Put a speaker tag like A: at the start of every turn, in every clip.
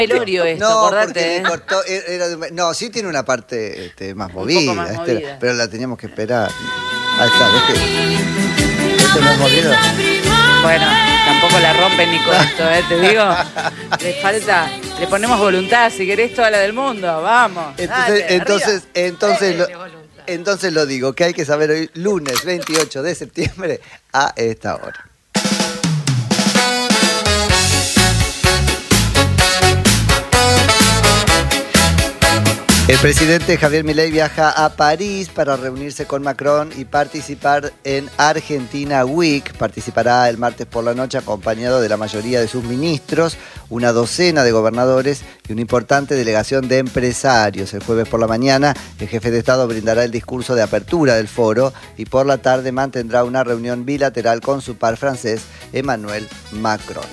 A: Velorio esto,
B: no,
A: acordate,
B: porque le cortó, no, sí tiene una parte más movida,
A: más movida.
B: pero la teníamos que esperar. Ahí está, ¿ves que esto no es movido?
A: Bueno, tampoco la rompen ni con esto, te digo. Le falta, le ponemos voluntad, si querés, toda la del mundo, vamos.
B: Entonces lo digo, que hay que saber hoy, lunes 28 de septiembre, a esta hora. El presidente Javier Milei viaja a París para reunirse con Macron y participar en Argentina Week. Participará el martes por la noche acompañado de la mayoría de sus ministros, una docena de gobernadores y una importante delegación de empresarios. El jueves por la mañana, el jefe de Estado brindará el discurso de apertura del foro y por la tarde mantendrá una reunión bilateral con su par francés, Emmanuel Macron.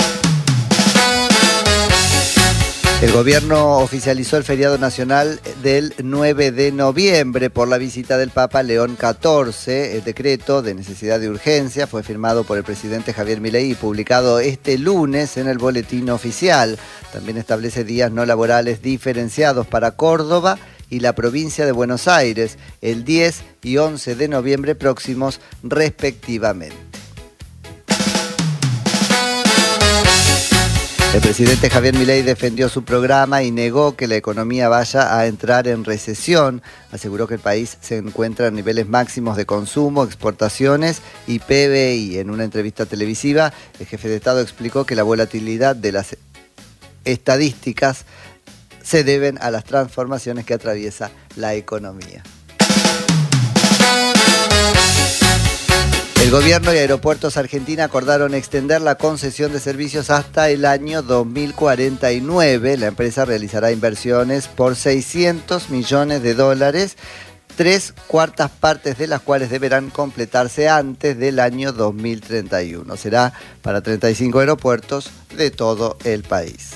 B: El gobierno oficializó el feriado nacional del 9 de noviembre por la visita del Papa León XIV. El decreto de necesidad de urgencia fue firmado por el presidente Javier Milei y publicado este lunes en el boletín oficial. También establece días no laborales diferenciados para Córdoba y la provincia de Buenos Aires, el 10 y 11 de noviembre próximos respectivamente. El presidente Javier Milei defendió su programa y negó que la economía vaya a entrar en recesión. Aseguró que el país se encuentra en niveles máximos de consumo, exportaciones y PBI. En una entrevista televisiva, el jefe de Estado explicó que la volatilidad de las estadísticas se deben a las transformaciones que atraviesa la economía. El gobierno y Aeropuertos Argentina acordaron extender la concesión de servicios hasta el año 2049. La empresa realizará inversiones por $600 millones, 3/4 partes de las cuales deberán completarse antes del año 2031. Será para 35 aeropuertos de todo el país.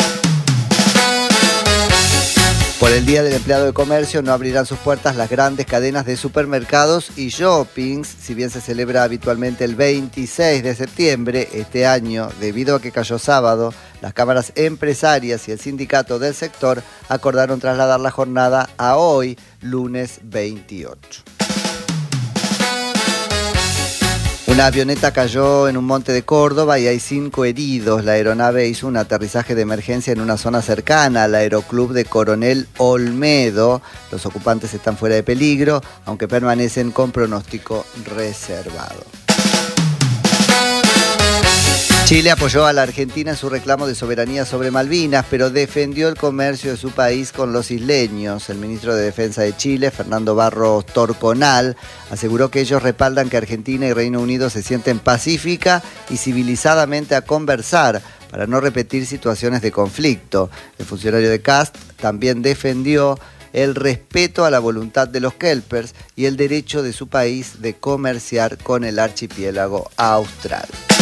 B: Por el Día del Empleado de Comercio no abrirán sus puertas las grandes cadenas de supermercados y shoppings. Si bien se celebra habitualmente el 26 de septiembre, este año, debido a que cayó sábado, las cámaras empresarias y el sindicato del sector acordaron trasladar la jornada a hoy, lunes 28. Una avioneta cayó en un monte de Córdoba y hay 5 heridos. La aeronave hizo un aterrizaje de emergencia en una zona cercana al aeroclub de Coronel Olmedo. Los ocupantes están fuera de peligro, aunque permanecen con pronóstico reservado. Chile apoyó a la Argentina en su reclamo de soberanía sobre Malvinas, pero defendió el comercio de su país con los isleños. El ministro de Defensa de Chile, Fernando Barros Torconal, aseguró que ellos respaldan que Argentina y Reino Unido se sienten pacífica y civilizadamente a conversar para no repetir situaciones de conflicto. El funcionario de CAST también defendió el respeto a la voluntad de los kelpers y el derecho de su país de comerciar con el archipiélago austral.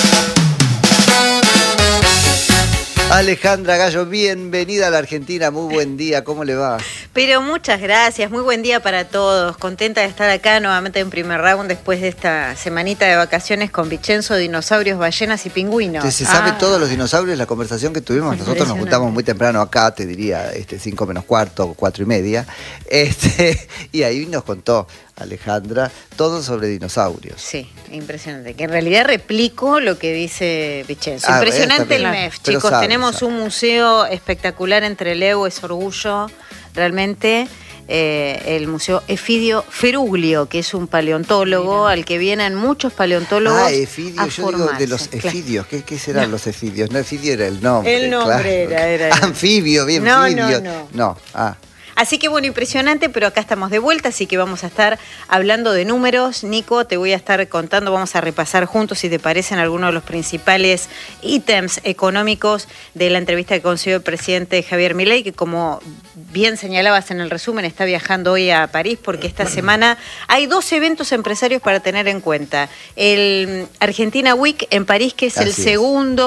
B: Alejandra Gallo, bienvenida a la Argentina, muy buen día, ¿cómo le va?
C: Pero muchas gracias, muy buen día para todos, contenta de estar acá nuevamente en Primer Round después de esta semanita de vacaciones con Vicenzo, dinosaurios, ballenas y pingüinos.
B: ¿Se sabe todos los dinosaurios? La conversación que tuvimos, nosotros nos juntamos muy temprano acá, te diría 5 menos cuarto, 4 y media, y ahí nos contó Alejandra todo sobre dinosaurios.
C: Sí, impresionante, que en realidad replico lo que dice Vicenzo. Impresionante el MEF, chicos, tenemos un museo espectacular entre Leo, es orgullo, realmente. El Museo Efidio Feruglio, que es un paleontólogo al que vienen muchos paleontólogos
B: Efidio, yo digo de los efidios, claro. ¿Qué serán los efidios? No, Efidio era el nombre.
C: El nombre
B: claro.
C: era.
B: Anfibio, bien, No.
C: Así que bueno, impresionante, pero acá estamos de vuelta, así que vamos a estar hablando de números. Nico, te voy a estar contando, vamos a repasar juntos, si te parecen, algunos de los principales ítems económicos de la entrevista que concedió el presidente Javier Milei, que como bien señalabas en el resumen, está viajando hoy a París, porque esta semana hay 2 eventos empresarios para tener en cuenta. El Argentina Week en París, que es el segundo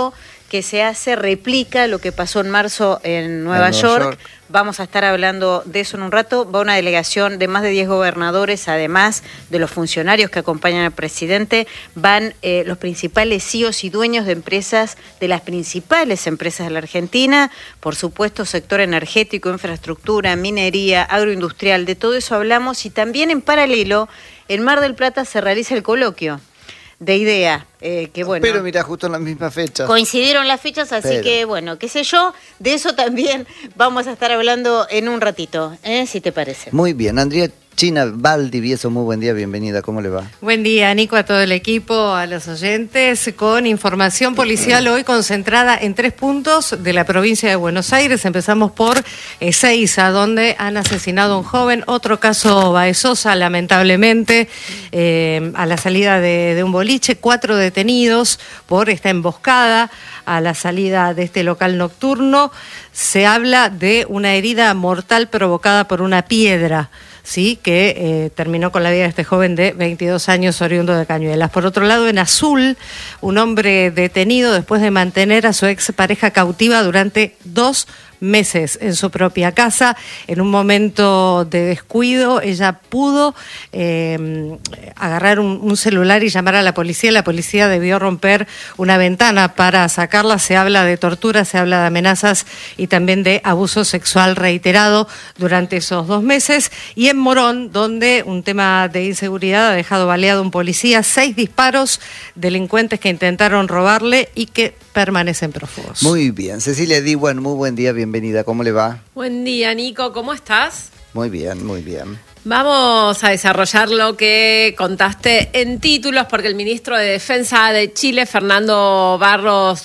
C: que se hace replica lo que pasó en marzo en Nueva York. Vamos a estar hablando de eso en un rato. Va una delegación de más de 10 gobernadores, además de los funcionarios que acompañan al presidente. Van los principales CEOs y dueños de empresas, de las principales empresas de la Argentina. Por supuesto, sector energético, infraestructura, minería, agroindustrial, de todo eso hablamos. Y también en paralelo, en Mar del Plata se realiza el coloquio de IDEA, que bueno.
B: Pero mira, justo en la misma fecha.
C: Coincidieron las fechas, así que bueno, qué sé yo, de eso también vamos a estar hablando en un ratito, si te parece.
B: Muy bien, Andrea China Valdivieso, muy buen día, bienvenida, ¿cómo le va?
D: Buen día, Nico, a todo el equipo, a los oyentes, con información policial hoy concentrada en 3 puntos de la provincia de Buenos Aires. Empezamos por Ezeiza, donde han asesinado a un joven, otro caso Baezosa, lamentablemente, a la salida de un boliche, 4 detenidos por esta emboscada a la salida de este local nocturno. Se habla de una herida mortal provocada por una piedra, sí, que terminó con la vida de este joven de 22 años oriundo de Cañuelas. Por otro lado, en Azul, un hombre detenido después de mantener a su expareja cautiva durante 2 meses en su propia casa. En un momento de descuido, ella pudo agarrar un celular y llamar a la policía. La policía debió romper una ventana para sacarla. Se habla de tortura, se habla de amenazas y también de abuso sexual reiterado durante esos 2 meses. Y en Morón, donde un tema de inseguridad ha dejado baleado un policía, 6 disparos, delincuentes que intentaron robarle y que permanecen prófugos.
B: Muy bien, Cecilia Diwan, muy buen día, bienvenida, ¿cómo le va?
E: Buen día, Nico, ¿cómo estás?
B: Muy bien, muy bien.
E: Vamos a desarrollar lo que contaste en títulos, porque el ministro de Defensa de Chile, Fernando Barros,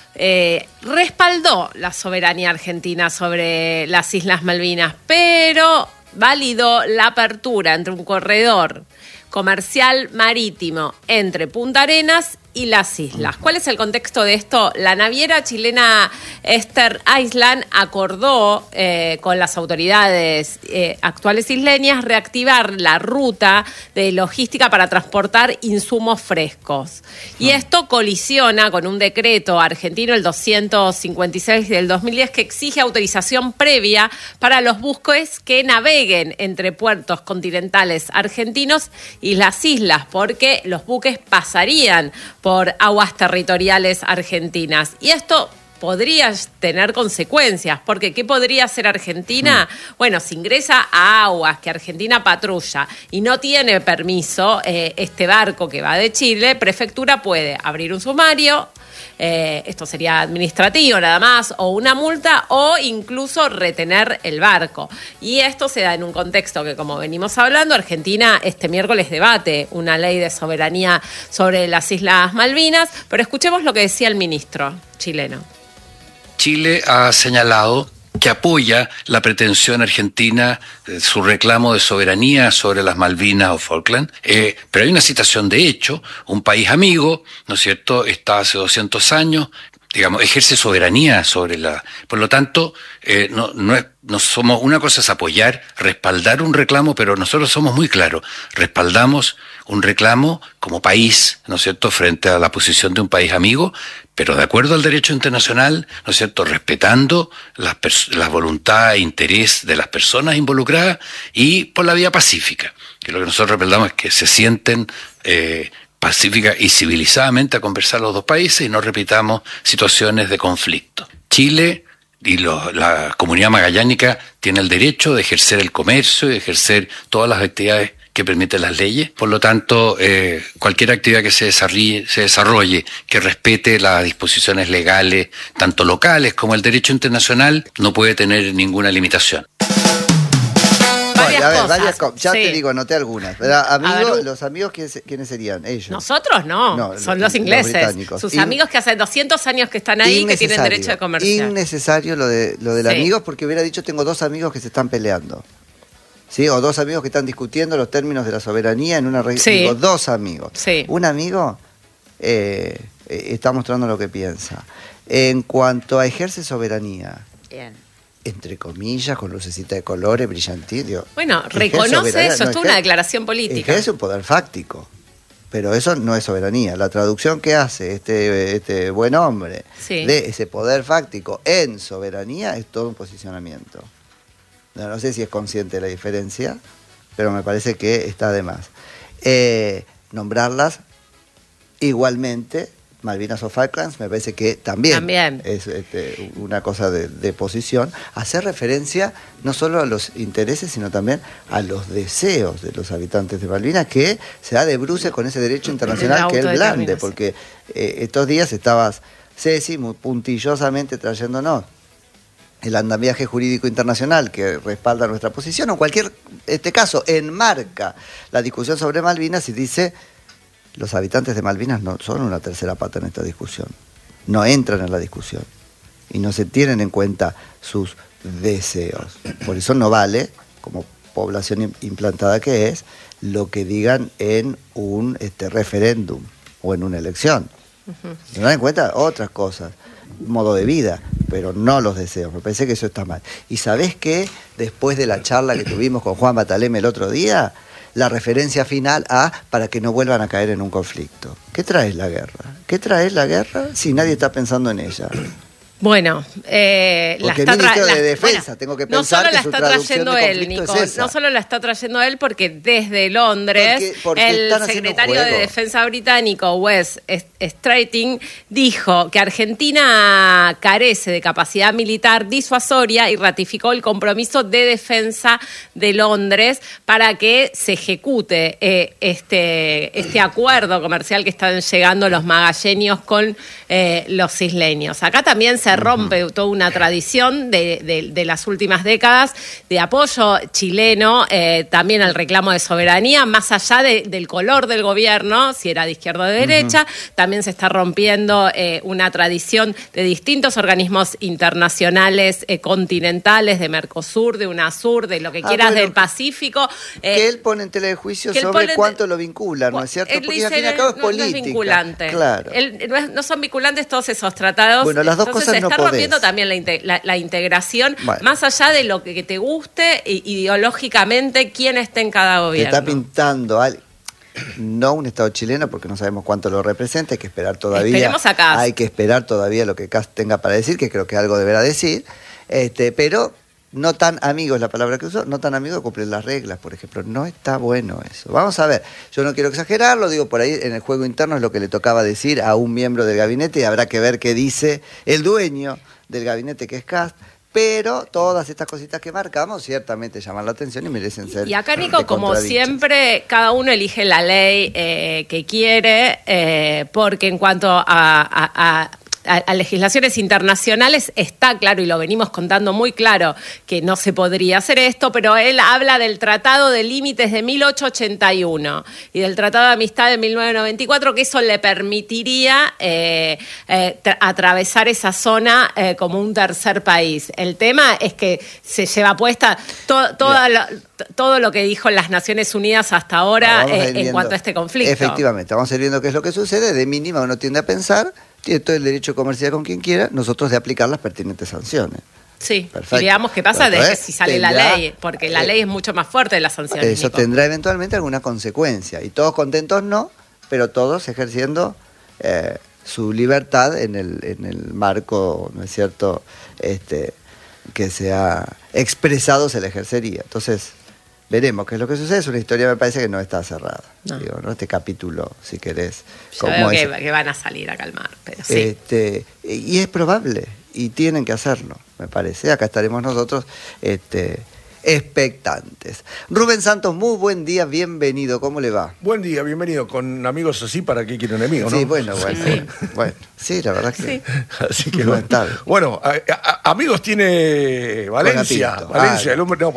E: respaldó la soberanía argentina sobre las Islas Malvinas, pero validó la apertura entre un corredor comercial marítimo entre Punta Arenas y las islas. ¿Cuál es el contexto de esto? La naviera chilena Esther Island acordó con las autoridades actuales isleñas reactivar la ruta de logística para transportar insumos frescos. Y esto colisiona con un decreto argentino, el 256 del 2010, que exige autorización previa para los buques que naveguen entre puertos continentales argentinos y las islas, porque los buques pasarían por aguas territoriales argentinas. Y esto podría tener consecuencias, porque ¿qué podría hacer Argentina? Bueno, si ingresa a aguas que Argentina patrulla y no tiene permiso, este barco que va de Chile, Prefectura puede abrir un sumario, esto sería administrativo nada más, o una multa, o incluso retener el barco. Y esto se da en un contexto que, como venimos hablando, Argentina este miércoles debate una ley de soberanía sobre las Islas Malvinas, pero escuchemos lo que decía el ministro chileno.
F: Chile ha señalado que apoya la pretensión argentina, su reclamo de soberanía sobre las Malvinas o Falkland, pero hay una situación de hecho, un país amigo, ¿no es cierto?, está hace 200 años, digamos, ejerce soberanía sobre la... Por lo tanto, no somos... Una cosa es apoyar, respaldar un reclamo, pero nosotros somos muy claros, respaldamos un reclamo como país, ¿no es cierto?, frente a la posición de un país amigo, pero de acuerdo al derecho internacional, ¿no es cierto?, respetando la voluntad e interés de las personas involucradas y por la vía pacífica, que lo que nosotros respaldamos es que se sienten pacífica y civilizadamente a conversar los 2 países y no repitamos situaciones de conflicto. Chile y la comunidad magallánica tiene el derecho de ejercer el comercio y de ejercer todas las actividades que permiten las leyes. Por lo tanto, cualquier actividad que se desarrolle, que respete las disposiciones legales, tanto locales como el derecho internacional, no puede tener ninguna limitación.
B: Varias cosas. Ya sí. Te digo, anoté algunas. Los amigos, ¿quiénes serían? Ellos.
E: Nosotros no son los ingleses. Sus amigos que hace 200 años que están ahí, que tienen derecho de comerciar.
B: Innecesario lo del amigos, porque hubiera dicho, tengo 2 amigos que se están peleando. ¿Sí? O 2 amigos que están discutiendo los términos de la soberanía en una región. Sí. Digo, 2 amigos. Sí. Un amigo está mostrando lo que piensa. En cuanto a ejerce soberanía. Bien. Entre comillas, con lucecita de colores, brillantín.
E: Bueno, reconoce eso, esto es una declaración política.
B: Ejerce un poder fáctico, Pero eso no es soberanía. La traducción que hace este buen hombre de ese poder fáctico en soberanía es todo un posicionamiento. No sé si es consciente de la diferencia, pero me parece que está de más. Nombrarlas igualmente, Malvinas o Falklands, me parece que también. Es una cosa de posición. Hacer referencia no solo a los intereses, sino también a los deseos de los habitantes de Malvinas, que se da de bruces con ese derecho internacional que él blande, porque estos días estabas, Ceci, muy puntillosamente trayéndonos el andamiaje jurídico internacional que respalda nuestra posición, o en cualquier caso enmarca la discusión sobre Malvinas y dice: los habitantes de Malvinas no son una tercera pata en esta discusión, no entran en la discusión y no se tienen en cuenta sus deseos. Por eso no vale, como población implantada que es, lo que digan en un referéndum o en una elección. Se dan en cuenta otras cosas, modo de vida, pero no los deseos. Me parece que eso está mal. ¿Y sabés qué? Después de la charla que tuvimos con Juan Bataleme el otro día, la referencia final para que no vuelvan a caer en un conflicto. ¿Qué trae la guerra? ¿Qué trae la guerra si nadie está pensando en ella?
E: Bueno,
B: porque el ministro de Defensa, tengo que pensar que su traducción de conflicto es esa.
E: No solo la está trayendo él, porque desde Londres el secretario de Defensa británico, Wes Streeting, dijo que Argentina carece de capacidad militar disuasoria y ratificó el compromiso de defensa de Londres para que se ejecute este acuerdo comercial que están llegando los magallanes con los isleños. Acá también se rompe toda una tradición de las últimas décadas de apoyo chileno también al reclamo de soberanía, más allá del color del gobierno, si era de izquierda o de derecha. También se está rompiendo una tradición de distintos organismos internacionales continentales, de Mercosur, de UNASUR, de lo que quieras, del Pacífico.
B: Que él pone en tela de juicio sobre cuánto lo vincula, ¿no es cierto? Porque al fin y al cabo es política.
E: No es vinculante.
B: Claro.
E: No son vinculantes todos esos tratados.
B: Bueno, las dos cosas
E: se
B: no
E: está
B: podés.
E: rompiendo también la integración, más allá de lo que te guste ideológicamente quién esté en cada gobierno.
B: Te está pintando no un Estado chileno, porque no sabemos cuánto lo representa, hay que esperar todavía.
E: Esperemos a Kast.
B: Hay que esperar todavía lo que Kast tenga para decir, que creo que algo deberá decir, pero no tan amigo es la palabra que usó, no tan amigo de cumplir las reglas, por ejemplo. No está bueno eso. Vamos a ver, yo no quiero exagerarlo, digo, por ahí en el juego interno es lo que le tocaba decir a un miembro del gabinete y habrá que ver qué dice el dueño del gabinete, que es Kast. Pero todas estas cositas que marcamos ciertamente llaman la atención y merecen ser.
E: Y acá, Nico, como siempre, cada uno elige la ley que quiere, porque en cuanto a legislaciones internacionales está claro, y lo venimos contando muy claro, que no se podría hacer esto, pero él habla del Tratado de Límites de 1881 y del Tratado de Amistad de 1994, que eso le permitiría atravesar esa zona como un tercer país. El tema es que se lleva puesta todo lo que dijo las Naciones Unidas hasta ahora en cuanto a este conflicto.
B: Efectivamente, vamos a ir viendo qué es lo que sucede. De mínima uno tiende a pensar, tiene todo el derecho de comerciar con quien quiera, nosotros de aplicar las pertinentes sanciones.
E: Sí,
B: perfecto.
E: Y veamos qué pasa desde si sale la ley, porque la ley es mucho más fuerte de las sanciones.
B: Eso
E: Nico.
B: tendrá eventualmente alguna consecuencia, y todos contentos no, pero todos ejerciendo su libertad en el marco, ¿no es cierto?, que se ha expresado, se le ejercería. Entonces, veremos qué es lo que sucede. Es una historia, me parece, que no está cerrada.
E: No.
B: Digo, ¿no? Este capítulo, si querés.
E: Yo veo que van a salir a calmar, pero sí.
B: Y es probable, y tienen que hacerlo, me parece. Acá estaremos nosotros expectantes. Rubén Santos, muy buen día, bienvenido. ¿Cómo le va?
G: Buen día, bienvenido. Con amigos así, ¿para qué quiero enemigos, no?
B: Sí, bueno. Sí, la verdad que
G: sí. Así que
B: no está.
G: Bueno, amigos tiene Valencia. Valencia, el hombre... No,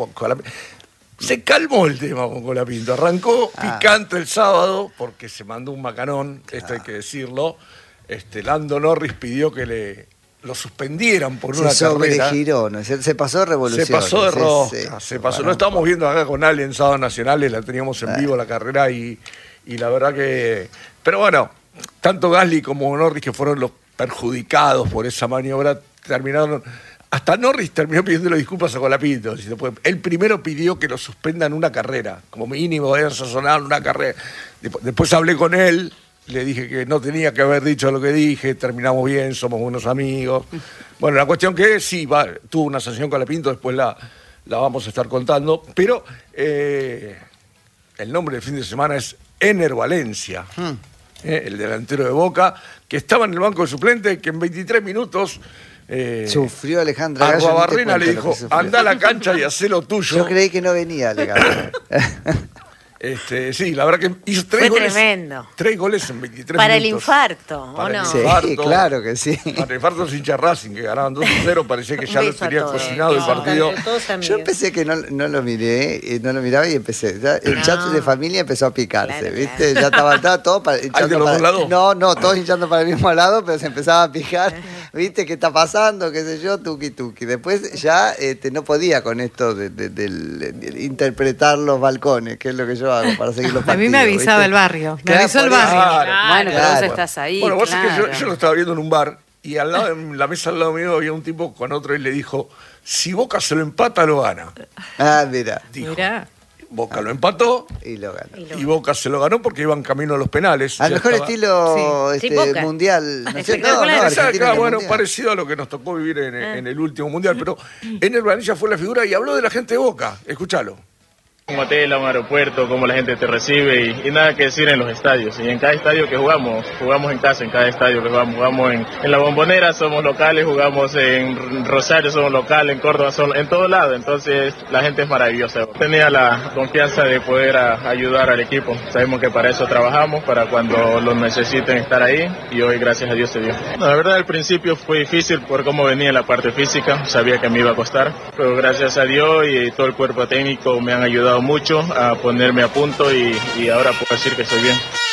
G: se calmó el tema con Colapinto. Arrancó picante el sábado porque se mandó un macanón, esto hay que decirlo. Lando Norris pidió que lo suspendieran por una carrera. Se
B: sobregiró, ¿no? Se pasó de revolución.
G: Se pasó de rosca, se pasó. Lo estábamos viendo acá con Ale en Sábados Nacionales, la teníamos en vivo la carrera y la verdad que... Pero bueno, tanto Gasly como Norris, que fueron los perjudicados por esa maniobra, terminaron hasta Norris terminó pidiéndole disculpas a Colapinto. Él primero pidió que lo suspendan una carrera, como mínimo haber sazonado una carrera. Después hablé con él, le dije que no tenía que haber dicho lo que dije, terminamos bien, somos buenos amigos. Bueno, la cuestión que sí, tuvo una sanción Colapinto, después la vamos a estar contando, pero el nombre del fin de semana es Ener Valencia, el delantero de Boca, que estaba en el banco de suplente, que en 23 minutos...
B: sufrió Alejandra
G: a
B: Gallo.
G: Arruabarrena le dijo, anda a la cancha y hacé lo tuyo.
B: Yo creí que no venía, Alejandra.
G: Sí, la verdad que hizo 3
C: Fue
G: goles.
C: tremendo.
G: 3 goles en 23
C: Para el
G: minutos.
C: infarto, ¿o
G: Para el
C: no?
B: Sí,
G: infarto.
B: claro que sí.
G: Para el infarto los hinchas Racing, que ganaban 2-0, parecía que ya
C: Un
G: lo
C: beso a
G: tenía
C: todos.
G: cocinado el
C: No,
G: partido.
C: todos amigos.
B: Yo empecé que no lo miré, no lo miraba y empecé. Ya el chat de familia empezó a picarse,
C: Claro,
B: ¿viste? Ya estaba todo hinchando
G: de los
B: para...
G: dos lados?
B: No, todos hinchando para el mismo lado, pero se empezaba a picar. ¿Viste qué está pasando? ¿Qué sé yo? Tuki. Después ya no podía con esto de interpretar los balcones, que es lo que yo hago para seguir los
D: A
B: partidos.
D: mí me avisaba
B: ¿viste?
D: el barrio. Me
B: Claro,
D: avisó el
B: por eso.
D: barrio.
A: Bueno, pero
B: Claro.
A: vos estás ahí.
G: Bueno, vos
A: claro.
G: sabés que yo lo estaba viendo en un bar y al lado, en la mesa al lado mío había un tipo con otro y le dijo, si Boca se lo empata, lo gana.
B: Ah, mira.
G: Dijo.
D: Mirá.
G: Boca lo empató
B: Y lo ganó.
G: y Boca se lo ganó porque iban camino a los penales.
B: Al
G: Ya
B: mejor
G: estaba-
B: estilo
C: Sí, Boca.
B: mundial. ¿no es cierto?
C: Espectacular.
B: No,
G: Exacto,
B: Argentina en el
G: bueno,
B: mundial.
G: parecido a lo que nos tocó vivir en el último mundial, pero Ener Valencia fue la figura y habló de la gente de Boca. Escúchalo.
H: Un hotel, a un aeropuerto, cómo la gente te recibe y nada que decir en los estadios. Y en cada estadio que jugamos en casa, en cada estadio que jugamos en La Bombonera somos locales, jugamos en Rosario somos locales, en Córdoba en todo lado, entonces la gente es maravillosa. Tenía la confianza de poder ayudar al equipo, sabemos que para eso trabajamos, para cuando lo necesiten estar ahí y hoy gracias a Dios se dio. No, la verdad al principio fue difícil por cómo venía la parte física, sabía que me iba a costar, pero gracias a Dios y todo el cuerpo técnico me han ayudado mucho a ponerme a punto y ahora puedo decir que estoy bien.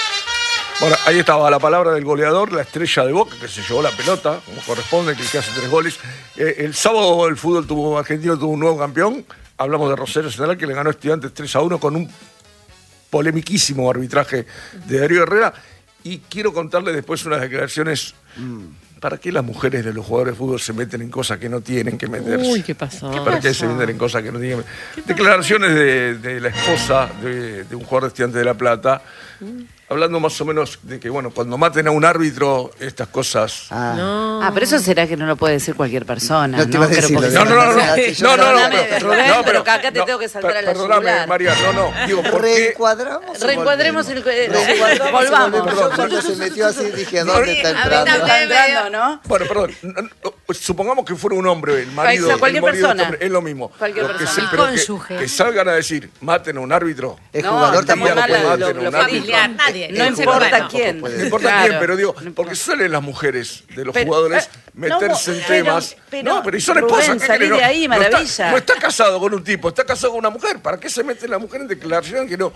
G: Bueno, ahí estaba la palabra del goleador, la estrella de Boca, que se llevó la pelota, como corresponde, que hace 3 goles. El sábado el fútbol argentino tuvo un nuevo campeón. Hablamos de Rosario Central, que le ganó a Estudiantes 3-1 con un polemiquísimo arbitraje de Darío Herrera. Y quiero contarle después unas declaraciones. ¿Para qué las mujeres de los jugadores de fútbol se meten en cosas que no tienen que meterse?
E: Uy, ¿qué pasó?
G: ¿Para qué se meten en cosas que no tienen que meterse? Declaraciones de la esposa de un jugador de Estudiantes de La Plata, hablando más o menos de que, bueno, cuando maten a un árbitro, estas cosas...
A: Ah, pero eso será que no lo puede decir cualquier persona.
B: No te iba a decir
A: Pero
B: lo
A: porque-
B: de-
A: Perdóname, Rubén,
G: no,
A: pero acá te tengo que saltar a la
G: Perdóname,
A: yugular.
G: María, digo, ¿por qué?
B: ¿Reencuadramos? o
A: Reencuadremos
B: volvemos?
A: volvamos.
B: Yo cuando se metió así dije, ¿dónde está
C: a ver,
B: entrando?
A: Está entrando, ¿no?
G: Bueno, perdón, supongamos que fuera un hombre, el marido,
A: Exacto, cualquier
G: el marido de
A: persona.
G: este hombre, es lo mismo.
A: Cualquier
G: Lo que
A: persona.
G: sí, pero
D: Cónyuge.
G: que salgan a decir, maten a un árbitro.
B: Es
A: No,
B: jugador
A: está muy
B: tampoco
A: mal
B: puede
A: lo
B: matar.
G: un
E: Familiar,
G: árbitro.
E: nadie.
A: No
E: El ser humano.
A: importa quién.
G: No importa
A: Claro.
G: quién, pero digo,
A: No importa.
G: porque suelen las mujeres de los
A: Pero,
G: jugadores meterse en temas.
A: pero,
G: no, y son
A: Rubén,
G: esposas. ¿qué
A: salí
G: querés?
A: de ahí,
G: No está-
A: maravilla.
G: No está casado con un tipo, está casado con una mujer. ¿Para qué se mete la mujer en declaración que no?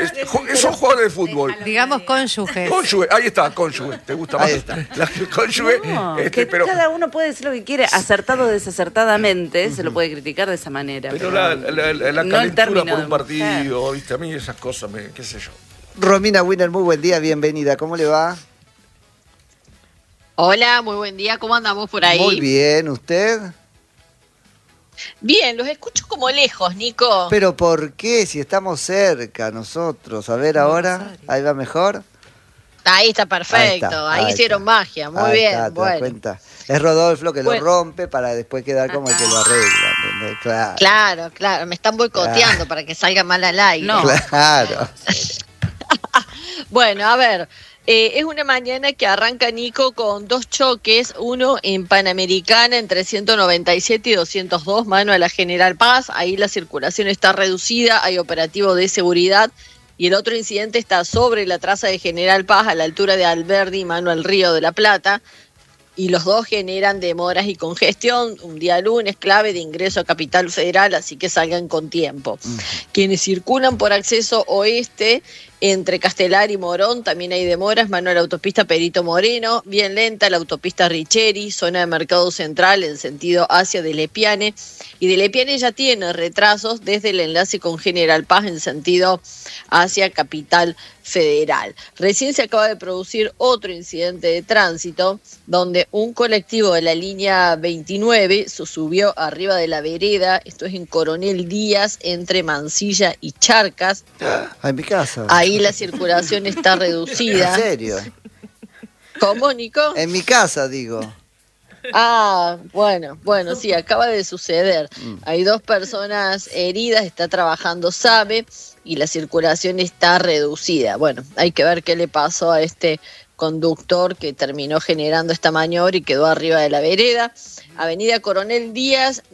G: Son jugadores de fútbol.
D: Digamos cónyuges.
G: Cónyuge, ahí está, cónyuge. ¿Te gusta más?
B: Ahí está.
G: La cónyuge,
A: No, que
G: pero,
A: cada uno puede decir lo que quiere, acertado o desacertadamente, se lo puede criticar de esa manera.
G: pero la
A: no el
G: calentura
A: término
G: por
A: de
G: un partido, ¿viste? A mí esas cosas, qué sé yo.
B: Romina Winner, muy buen día, bienvenida. ¿Cómo le va?
I: Hola, muy buen día. ¿Cómo andamos por ahí?
B: Muy bien, ¿usted?
I: Bien, los escucho como lejos, Nico.
B: ¿Pero por qué? Si estamos cerca nosotros. A ver ahora, ahí va mejor.
I: Ahí está perfecto.
B: está,
I: Ahí
B: ahí
I: hicieron
B: está.
I: magia. Muy
B: Ahí
I: bien.
B: está, ¿te das
I: Bueno,
B: cuenta? Es Rodolfo que
I: Bueno.
B: lo rompe para después quedar como el que lo arregla, ¿entendés? Claro.
I: claro. Me están boicoteando para que salga mal al aire.
A: No.
B: Claro.
I: Bueno, a ver. Es una mañana que arranca, Nico, con 2 choques, uno en Panamericana entre 197 y 202, mano a la General Paz, ahí la circulación está reducida, hay operativo de seguridad, y el otro incidente está sobre la traza de General Paz, a la altura de Alberdi, mano al Río de la Plata, y los dos generan demoras y congestión, un día lunes clave de ingreso a Capital Federal, así que salgan con tiempo. Quienes circulan por acceso oeste, Entre Castelar y Morón también hay demoras, mano a la autopista Perito Moreno, bien lenta la autopista Richeri, zona de Mercado Central en sentido hacia de Lepiane, y de Lepiane ya tiene retrasos desde el enlace con General Paz en sentido hacia Capital Federal. Recién se acaba de producir otro incidente de tránsito donde un colectivo de la línea 29 se subió arriba de la vereda, esto es en Coronel Díaz, entre Mansilla y Charcas.
B: En mi casa.
I: Ahí la circulación está reducida.
B: ¿En serio?
I: ¿Cómo, Nico?
B: En mi casa, digo.
I: Ah, bueno, sí, acaba de suceder. Hay 2 personas heridas, está trabajando SAME y la circulación está reducida. Bueno, hay que ver qué le pasó a este conductor que terminó generando esta maniobra y quedó arriba de la vereda. Avenida Coronel Díaz,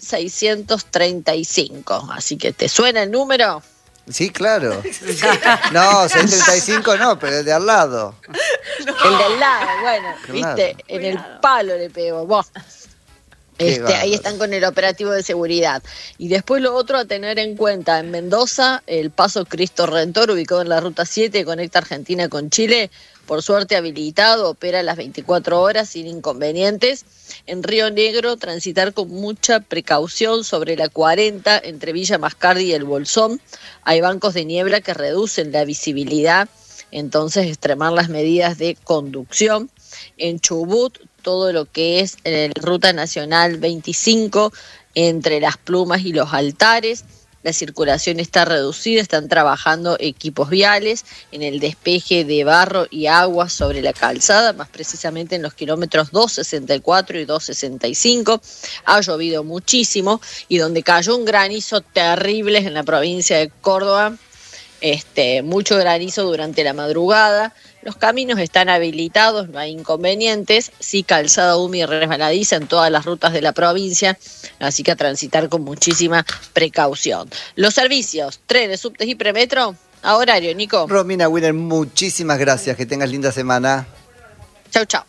I: 1635. Así que, ¿te suena el número?
B: Sí, claro. No, 635 no, pero el de al lado.
I: El de al lado, bueno,
B: Claro.
I: viste, en el palo le pegó. Vos. Ahí están con el operativo de seguridad. Y después lo otro a tener en cuenta, en Mendoza, el paso Cristo Redentor, ubicado en la ruta 7, que conecta Argentina con Chile, por suerte habilitado, opera las 24 horas sin inconvenientes. En Río Negro, transitar con mucha precaución sobre la 40 entre Villa Mascardi y el Bolsón. Hay bancos de niebla que reducen la visibilidad, entonces extremar las medidas de conducción. En Chubut, todo lo que es Ruta Nacional 25, entre Las Plumas y Los Altares, la circulación está reducida, están trabajando equipos viales en el despeje de barro y agua sobre la calzada, más precisamente en los kilómetros 264 y 265. Ha llovido muchísimo y donde cayó un granizo terrible en la provincia de Córdoba, mucho granizo durante la madrugada. Los caminos están habilitados, no hay inconvenientes, sí calzada húmeda y resbaladiza en todas las rutas de la provincia, así que a transitar con muchísima precaución. Los servicios, trenes, subtes y premetro, a horario, Nico.
B: Romina Winner, muchísimas gracias, que tengas linda semana.
I: Chau, chau.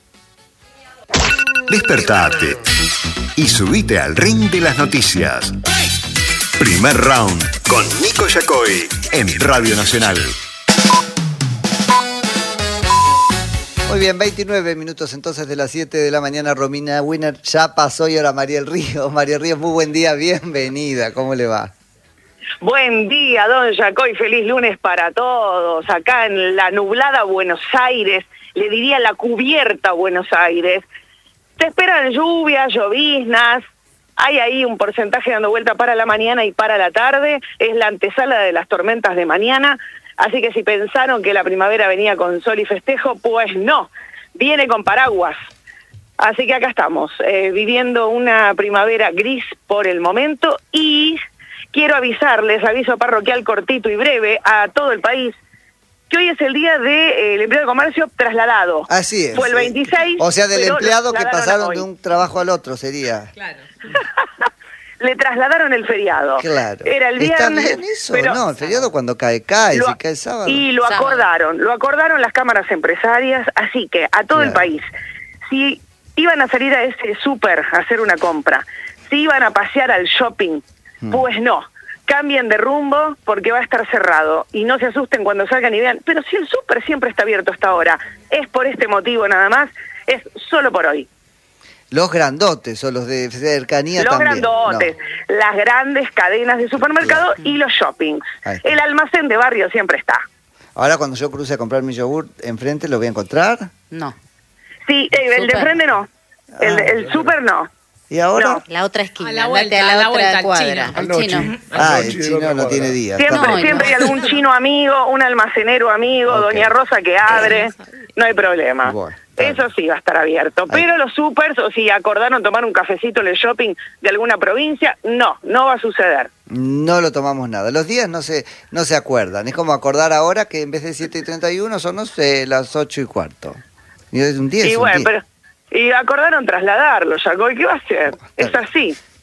J: Despertate y subite al ring de las noticias. Primer round con Nico Yacoy en Radio Nacional.
B: Muy bien, 29 minutos entonces de las 7 de la mañana. Romina Winner ya pasó y ahora Mariel Ríos. Mariel Ríos, muy buen día, bienvenida. ¿Cómo le va?
K: Buen día, don Yacoy, feliz lunes para todos. Acá en la nublada Buenos Aires, le diría la cubierta Buenos Aires. Te esperan lluvias, lloviznas. Hay ahí un porcentaje dando vuelta para la mañana y para la tarde. Es la antesala de las tormentas de mañana. Así que si pensaron que la primavera venía con sol y festejo, pues no, viene con paraguas. Así que acá estamos, viviendo una primavera gris por el momento y quiero avisarles, aviso parroquial cortito y breve a todo el país, que hoy es el día del empleado de comercio trasladado.
B: Así es.
K: Fue el 26.
B: O sea, del empleado que pasaron
K: hoy
B: de un trabajo al otro, sería.
E: Claro.
K: Le trasladaron el feriado.
B: Claro.
K: Era el viernes.
B: ¿Está bien eso?
K: Pero
B: No, el feriado cuando cae, si cae el sábado.
K: Y lo acordaron las cámaras empresarias, así que a todo el país, si iban a salir a ese súper a hacer una compra, si iban a pasear al shopping, pues no, cambien de rumbo porque va a estar cerrado y no se asusten cuando salgan y vean, pero si el súper siempre está abierto hasta ahora, es por este motivo nada más, es solo por hoy.
B: Los grandotes o los de cercanía
K: los
B: también.
K: Grandotes,
B: no.
K: Las grandes cadenas de supermercado y los shoppings. El almacén de barrio siempre está.
B: Ahora cuando yo cruce a comprar mi yogur, ¿enfrente lo voy a encontrar?
A: No.
K: Sí, el de frente no. El súper no.
B: ¿Y ahora?
K: No.
C: La otra esquina,
E: A la vuelta, a la vuelta,
C: cuadra.
E: al
C: Al chino.
B: El chino no tiene día.
K: Siempre hay algún chino amigo, un almacenero amigo, Doña Rosa que abre, no hay problema.
B: Bueno,
K: eso sí va a estar abierto. Pero los supers, o si acordaron tomar un cafecito en el shopping de alguna provincia, no va a suceder.
B: No lo tomamos nada. Los días no se acuerdan. Es como acordar ahora que en vez de 7:31 son, no sé, las 8:15. Y es un 10.
K: Y bueno, pero y acordaron trasladarlo, Yacoy, ¿qué va a hacer? Es así.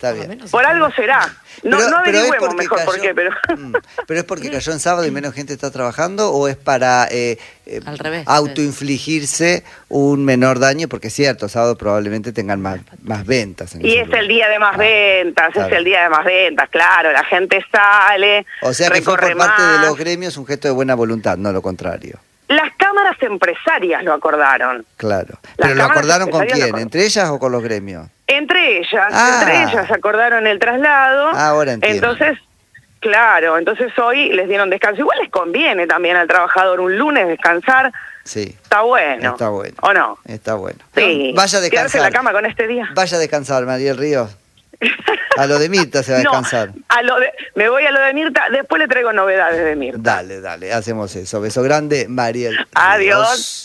B: Está bien.
K: Por algo será. No averigüemos mejor
B: cayó,
K: por qué, pero...
B: ¿Pero es porque cayó en sábado y menos gente está trabajando o es para
A: Al revés,
B: autoinfligirse un menor daño? Porque es cierto, sábado probablemente tengan más ventas.
K: Y es el día de más ventas,
B: claro.
K: Es el día de más ventas, claro, la gente sale,
B: O sea que fue
K: recorre
B: por parte
K: más.
B: de los gremios un gesto de buena voluntad, no lo contrario.
K: Las cámaras empresarias lo acordaron.
B: Claro.
K: Las
B: ¿Pero lo
K: cámaras
B: acordaron con
K: empresarias
B: quién?
K: lo acordaron.
B: ¿Entre ellas o con los gremios?
K: Entre ellas acordaron el traslado.
B: Ahora entiendo.
K: Entonces, claro, entonces hoy les dieron descanso. Igual les conviene también al trabajador un lunes descansar.
B: Sí.
K: Está bueno.
B: Está bueno.
K: ¿O no?
B: Está bueno.
K: Sí.
B: Vaya a
K: Quedarse
B: descansar.
K: en la cama con este día.
B: Vaya a descansar, Mariel Ríos. A lo de Mirta se va a descansar.
K: Me voy a lo de Mirta, después le traigo novedades de Mirta.
B: Dale, hacemos eso. Beso grande, Mariel Ríos.
K: Adiós.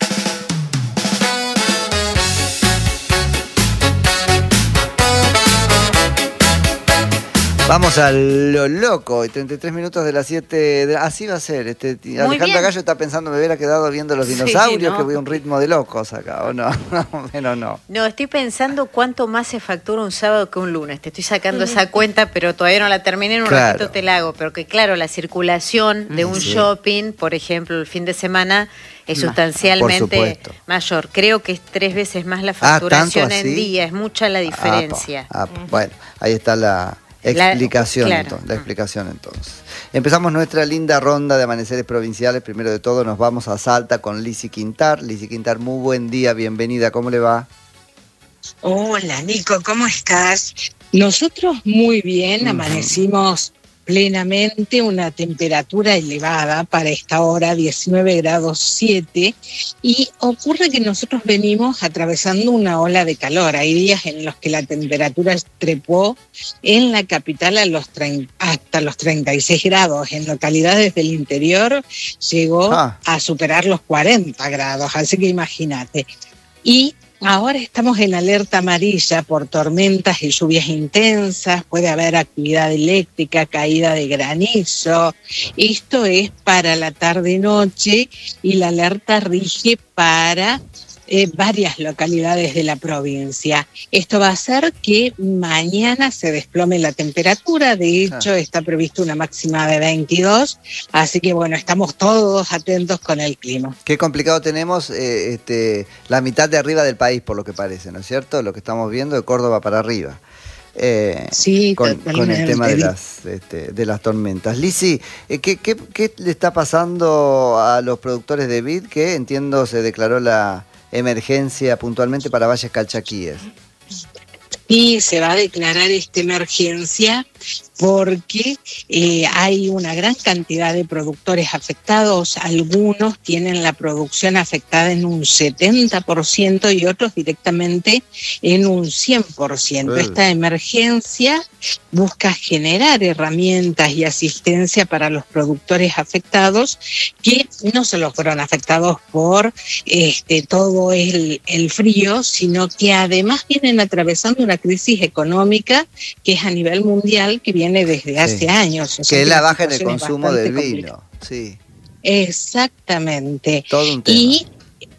B: Vamos a lo loco, y 33 minutos de las 7. Así va a ser. Alejandra
C: bien.
B: Gallo está pensando, me hubiera quedado viendo los
C: Sí,
B: dinosaurios,
C: ¿no?
B: que voy a un ritmo de locos acá, ¿o no? Pero no.
C: No, estoy pensando cuánto más se factura un sábado que un lunes. Te estoy sacando esa cuenta, pero todavía no la terminé. En un
B: Claro.
C: ratito te la hago. Pero que claro, la circulación de un
B: Sí.
C: shopping, por ejemplo, el fin de semana, es
B: Por
C: sustancialmente
B: supuesto.
C: mayor. Creo que es 3 veces más la
B: ¿tanto
C: facturación en
B: así?
C: día. Es mucha la diferencia.
B: Bueno, ahí está la explicación,
C: claro.
B: entonces, la explicación entonces. Empezamos nuestra linda ronda de amaneceres provinciales. Primero de todo nos vamos a Salta con Lizzy Quintar. Lizzy Quintar, muy buen día, bienvenida, ¿cómo le va?
L: Hola Nico, ¿cómo estás? Nosotros muy bien, amanecimos plenamente, una temperatura elevada para esta hora, 19 grados 7, y ocurre que nosotros venimos atravesando una ola de calor. Hay días en los que la temperatura trepó en la capital hasta los 36 grados. En localidades del interior llegó a superar los 40 grados, así que imagínate. Y ahora estamos en alerta amarilla por tormentas y lluvias intensas, puede haber actividad eléctrica, caída de granizo. Esto es para la tarde-noche y la alerta rige para varias localidades de la provincia. Esto va a hacer que mañana se desplome la temperatura, de hecho está previsto una máxima de 22, así que bueno, estamos todos atentos con el clima.
B: Qué complicado tenemos la mitad de arriba del país, por lo que parece, ¿no es cierto? Lo que estamos viendo de Córdoba para arriba.
L: Sí,
B: con el tema
L: totalmente.
B: de las tormentas. Lizzy, ¿qué le está pasando a los productores de vid? Que entiendo se declaró la emergencia puntualmente para Valles Calchaquíes.
L: Y se va a declarar esta emergencia porque hay una gran cantidad de productores afectados. Algunos tienen la producción afectada en un 70% y otros directamente en un 100%. Esta emergencia busca generar herramientas y asistencia para los productores afectados que no solo fueron afectados por todo el frío, sino que además vienen atravesando una crisis económica que es a nivel mundial, que viene desde hace años. O sea,
B: que es la baja en el
L: situación es
B: consumo del
L: bastante
B: vino.
L: complicada.
B: Sí.
L: Exactamente.
B: Todo un tema.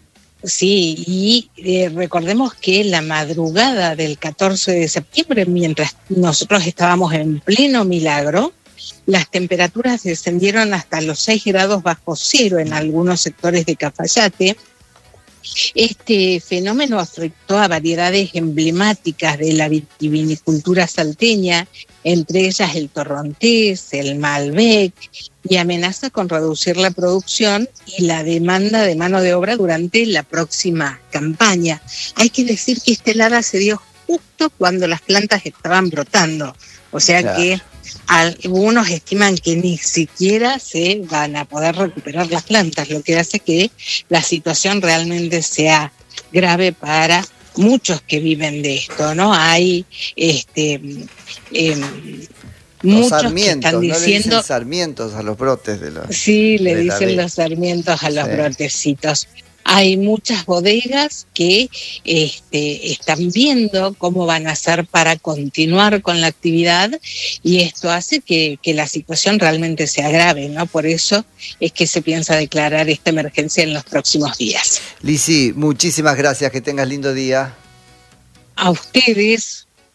L: Y recordemos que la madrugada del 14 de septiembre, mientras nosotros estábamos en pleno milagro, las temperaturas descendieron hasta los 6 grados bajo cero en algunos sectores de Cafayate. Este fenómeno afectó a variedades emblemáticas de la vitivinicultura salteña, entre ellas el torrontés, el malbec, y amenaza con reducir la producción y la demanda de mano de obra durante la próxima campaña. Hay que decir que esta helada se dio justo cuando las plantas estaban brotando, o sea que algunos estiman que ni siquiera se van a poder recuperar las plantas, lo que hace que la situación realmente sea grave para muchos que viven de esto, ¿no? Hay muchos que están diciendo,
B: ¿no le dicen sarmientos a los brotes de los?
L: Sí, le
B: de la
L: dicen
B: vid.
L: los sarmientos a los brotecitos. Hay muchas bodegas que están viendo cómo van a hacer para continuar con la actividad y esto hace que la situación realmente sea grave, ¿no? Por eso es que se piensa declarar esta emergencia en los próximos días.
B: Lizzy, muchísimas gracias, que tengas lindo día.
L: A ustedes,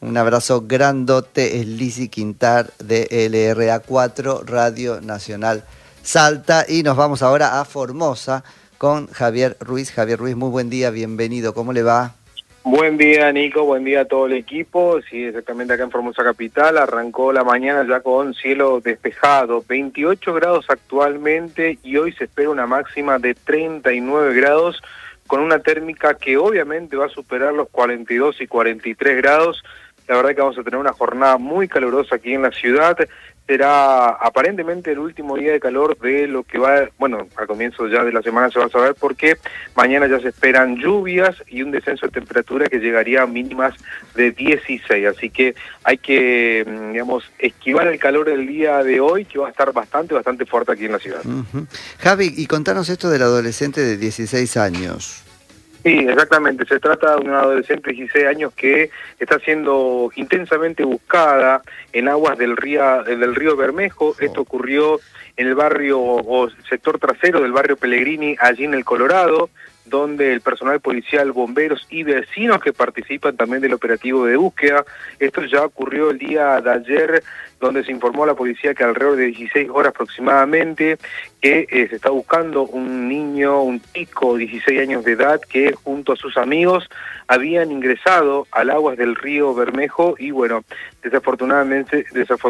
B: Un abrazo grandote, es Lizzy Quintar de LRA4, Radio Nacional Salta. Y nos vamos ahora a Formosa con Javier Ruiz. Javier Ruiz, muy buen día, bienvenido. ¿Cómo le va?
M: Buen día, Nico, buen día a todo el equipo. Sí, exactamente acá en Formosa Capital. Arrancó la mañana ya con cielo despejado, 28 grados actualmente y hoy se espera una máxima de 39 grados con una térmica que obviamente va a superar los 42 y 43 grados. La verdad que vamos a tener una jornada muy calurosa aquí en la ciudad. Será aparentemente el último día de calor de lo que va, bueno, al comienzo ya de la semana se va a saber porque mañana ya se esperan lluvias y un descenso de temperatura que llegaría a mínimas de 16, así que hay que, digamos, esquivar el calor del día de hoy que va a estar bastante fuerte aquí en la ciudad.
B: Javi, y contanos esto del adolescente de 16 años.
M: Sí, exactamente. Se trata de una adolescente de 16 años que está siendo intensamente buscada en aguas del río Bermejo. Esto ocurrió en el barrio o sector trasero del barrio Pellegrini, allí en el Colorado, donde el personal policial, bomberos y vecinos que participan también del operativo de búsqueda. Esto ya ocurrió el día de ayer, donde se informó a la policía que alrededor de 16 horas aproximadamente que se está buscando un niño, un chico de 16 años de edad que junto a sus amigos habían ingresado al aguas del río Bermejo y bueno, desafortunadamente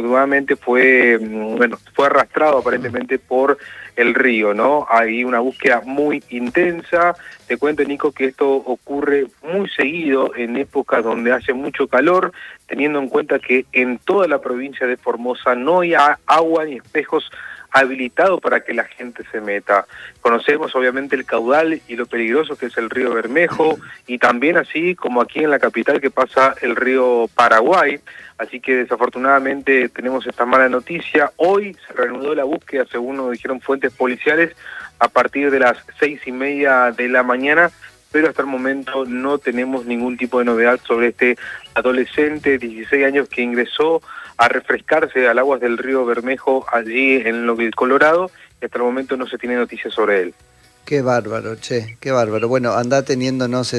M: fue arrastrado aparentemente por el río, ¿no? Hay una búsqueda muy intensa. Te cuento, Nico, que esto ocurre muy seguido en épocas donde hace mucho calor, teniendo en cuenta que en toda la provincia de Formosa no hay agua ni espejos habilitados para que la gente se meta. Conocemos obviamente el caudal y lo peligroso que es el río Bermejo y también así como aquí en la capital que pasa el río Paraguay, así que desafortunadamente tenemos esta mala noticia. Hoy se reanudó la búsqueda, según nos dijeron fuentes policiales, a partir de las 6:30 de la mañana, pero hasta el momento no tenemos ningún tipo de novedad sobre este adolescente de 16 años que ingresó a refrescarse al aguas del río Bermejo allí en el Colorado, y hasta el momento no se tiene noticias sobre él.
B: Qué bárbaro, che, qué bárbaro. Bueno, anda teniéndonos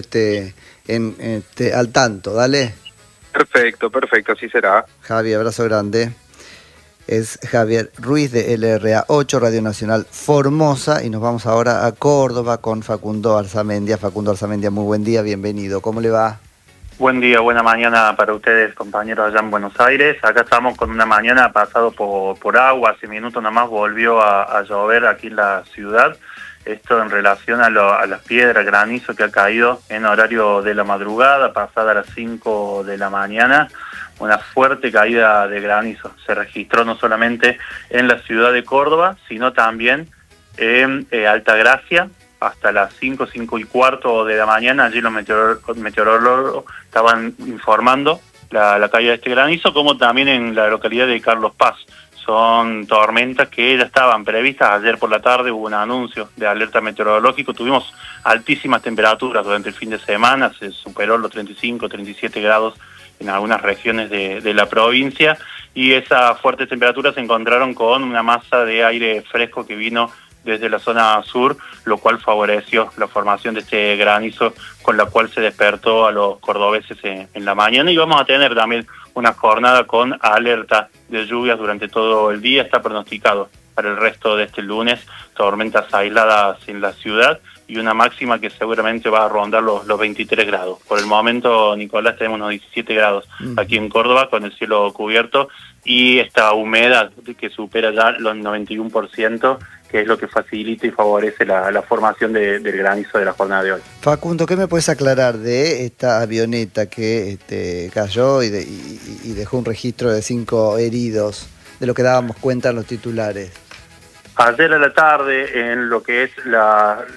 B: al tanto, dale.
M: Perfecto, así será.
B: Javi, abrazo grande. Es Javier Ruiz de LRA8, Radio Nacional Formosa, y nos vamos ahora a Córdoba con Facundo Arzamendia. Facundo Arzamendia, muy buen día, bienvenido. ¿Cómo le va?
N: Buen día, buena mañana para ustedes, compañeros allá en Buenos Aires. Acá estamos con una mañana pasado por agua, hace minutos nomás volvió a llover aquí en la ciudad. Esto en relación a las piedras, granizo que ha caído en horario de la madrugada, pasada a las 5 de la mañana. Una fuerte caída de granizo se registró no solamente en la ciudad de Córdoba, sino también en Altagracia, hasta las 5:15 de la mañana. Allí los meteorólogos estaban informando la caída de este granizo, como también en la localidad de Carlos Paz. Son tormentas que ya estaban previstas. Ayer por la tarde hubo un anuncio de alerta meteorológico. Tuvimos altísimas temperaturas durante el fin de semana, se superó los 35, 37 grados en algunas regiones de la provincia, y esas fuertes temperaturas se encontraron con una masa de aire fresco que vino desde la zona sur, lo cual favoreció la formación de este granizo, con la cual se despertó a los cordobeses en la mañana. Y vamos a tener también una jornada con alerta de lluvias durante todo el día. Está pronosticado para el resto de este lunes tormentas aisladas en la ciudad y una máxima que seguramente va a rondar los 23 grados. Por el momento, Nicolás, tenemos unos 17 grados aquí en Córdoba con el cielo cubierto y esta humedad que supera ya los 91%, que es lo que facilita y favorece la formación del granizo de la jornada de hoy.
B: Facundo, ¿qué me puedes aclarar de esta avioneta que cayó y dejó un registro de 5 heridos, de lo que dábamos cuenta en los titulares?
N: Ayer a la tarde, en lo que es la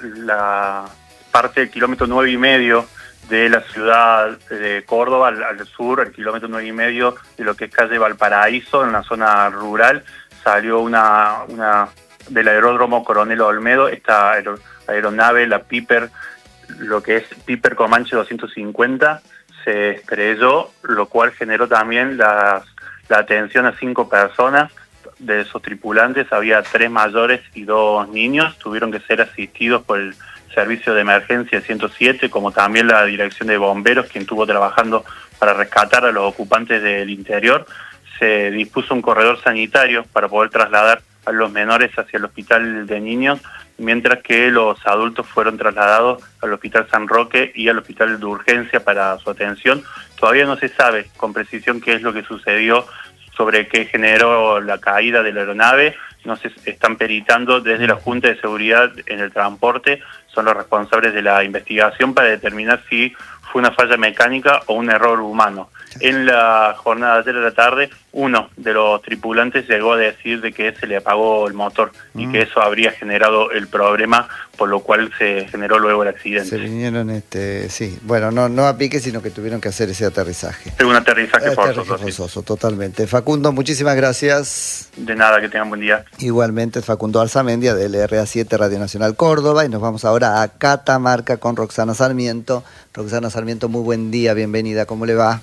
N: parte del kilómetro 9,5 de la ciudad de Córdoba, al sur, el kilómetro 9,5 de lo que es calle Valparaíso, en la zona rural, salió una del aeródromo Coronel Olmedo, esta aeronave, la Piper, lo que es Piper Comanche 250, se estrelló, lo cual generó también la atención a 5 personas. De esos tripulantes había 3 mayores y 2 niños, tuvieron que ser asistidos por el servicio de emergencia 107, como también la dirección de bomberos, quien estuvo trabajando para rescatar a los ocupantes del interior, se dispuso un corredor sanitario para poder trasladar a los menores hacia el hospital de niños, mientras que los adultos fueron trasladados al Hospital San Roque y al Hospital de Urgencia para su atención. Todavía no se sabe con precisión qué es lo que sucedió, sobre qué generó la caída de la aeronave. No se están peritando desde la Junta de Seguridad en el Transporte, son los responsables de la investigación para determinar si fue una falla mecánica o un error humano. En la jornada de ayer de la tarde, uno de los tripulantes llegó a decir de que se le apagó el motor y que eso habría generado el problema, por lo cual se generó luego el accidente.
B: Se vinieron, sí, bueno, no a pique, sino que tuvieron que hacer ese aterrizaje.
N: Es un aterrizaje forzoso.
B: Totalmente. Facundo, muchísimas gracias.
N: De nada, que tengan buen día.
B: Igualmente, Facundo Arzamendia, del RA7 Radio Nacional Córdoba, y nos vamos ahora a Catamarca con Roxana Sarmiento. Roxana Sarmiento, muy buen día, bienvenida, ¿cómo le va?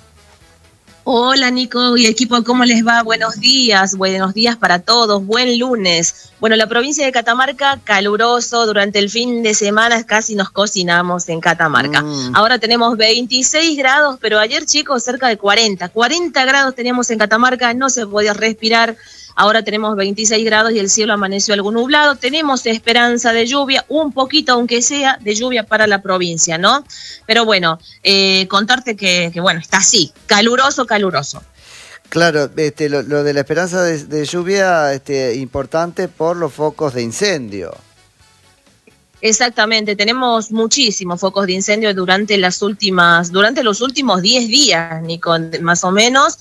O: Hola Nico y equipo, ¿cómo les va? Buenos días para todos, buen lunes. Bueno, la provincia de Catamarca, caluroso, durante el fin de semana casi nos cocinamos en Catamarca. Ahora tenemos 26 grados, pero ayer chicos cerca de 40 grados teníamos en Catamarca, no se podía respirar. Ahora tenemos 26 grados y el cielo amaneció algo nublado. Tenemos esperanza de lluvia, un poquito aunque sea de lluvia para la provincia, ¿no? Pero bueno, contarte que bueno, está así, caluroso.
B: Claro, lo de la esperanza de lluvia importante por los focos de incendio.
O: Exactamente, tenemos muchísimos focos de incendio durante los últimos 10 días, Nico, más o menos.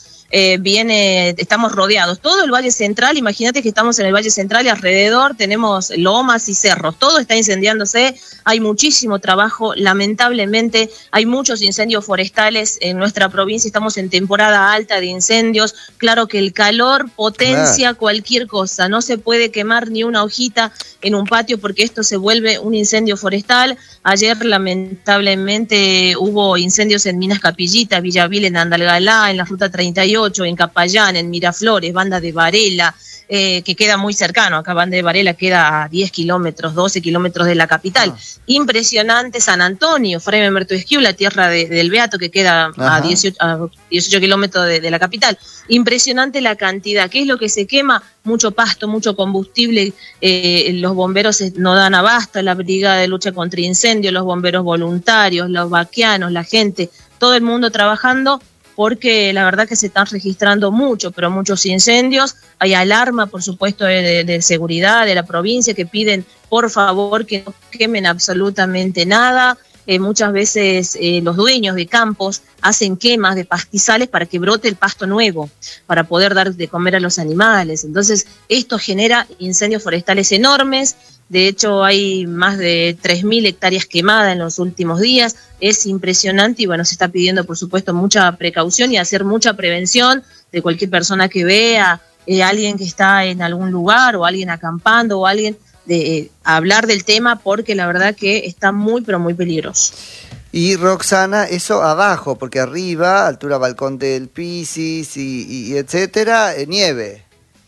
O: Estamos rodeados, todo el Valle Central, imagínate que estamos en el Valle Central y alrededor tenemos lomas y cerros, todo está incendiándose, hay muchísimo trabajo, lamentablemente hay muchos incendios forestales en nuestra provincia, estamos en temporada alta de incendios, claro que el calor potencia cualquier cosa, no se puede quemar ni una hojita en un patio porque esto se vuelve un incendio forestal. Ayer lamentablemente hubo incendios en Minas Capillita, Villavil, en Andalgalá, en la Ruta 38, en Capayán, en Miraflores, Banda de Varela, que queda muy cercano. Acá Banda de Varela queda a 10 kilómetros, 12 kilómetros de la capital. Impresionante San Antonio, Fray Memberto Esquiu, la tierra del Beato, que queda a 18 kilómetros de la capital. Impresionante la cantidad. ¿Qué es lo que se quema? Mucho pasto, mucho combustible. Los bomberos no dan abasto, la Brigada de Lucha contra Incendios, los bomberos voluntarios, los vaquianos, la gente, todo el mundo trabajando, porque la verdad que se están registrando muchos incendios. Hay alarma, por supuesto, de seguridad de la provincia que piden, por favor, que no quemen absolutamente nada. Muchas veces los dueños de campos hacen quemas de pastizales para que brote el pasto nuevo, para poder dar de comer a los animales. Entonces, esto genera incendios forestales enormes. De hecho, hay más de 3.000 hectáreas quemadas en los últimos días. Es impresionante y bueno, se está pidiendo, por supuesto, mucha precaución y hacer mucha prevención de cualquier persona que vea alguien que está en algún lugar o alguien acampando o alguien de hablar del tema, porque la verdad que está muy, pero muy peligroso.
B: Y Roxana, eso abajo, porque arriba, altura Balcón del Pisis y etcétera, nieve.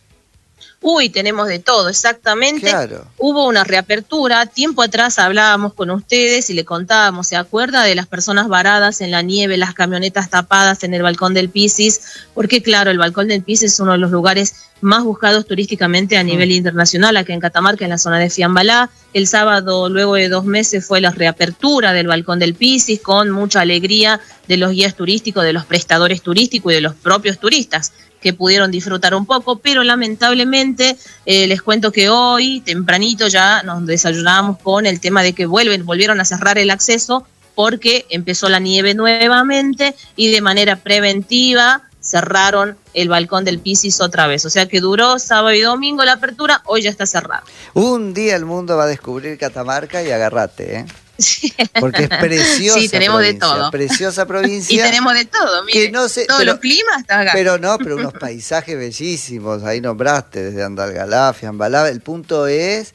O: Uy, tenemos de todo, exactamente.
B: Claro.
O: Hubo una reapertura, tiempo atrás hablábamos con ustedes y le contábamos, ¿se acuerda de las personas varadas en la nieve, las camionetas tapadas en el Balcón del Pisis? Porque claro, el Balcón del Pisis es uno de los lugares más buscados turísticamente a nivel internacional, acá en Catamarca, en la zona de Fiambalá. El sábado, luego de 2 meses, fue la reapertura del Balcón del Pisis, con mucha alegría de los guías turísticos, de los prestadores turísticos y de los propios turistas, que pudieron disfrutar un poco, pero lamentablemente les cuento que hoy, tempranito, ya nos desayunamos con el tema de que volvieron a cerrar el acceso porque empezó la nieve nuevamente y de manera preventiva cerraron el Balcón del Pisis otra vez. O sea que duró sábado y domingo la apertura, hoy ya está cerrado.
B: Un día el mundo va a descubrir Catamarca y agárrate, porque es preciosa.
O: Sí, tenemos provincia, de todo.
B: Preciosa provincia.
O: Y tenemos de todo, mire, todos los climas están acá.
B: Pero unos paisajes bellísimos, ahí nombraste, desde Andalgalá, Fiambalá. El punto es,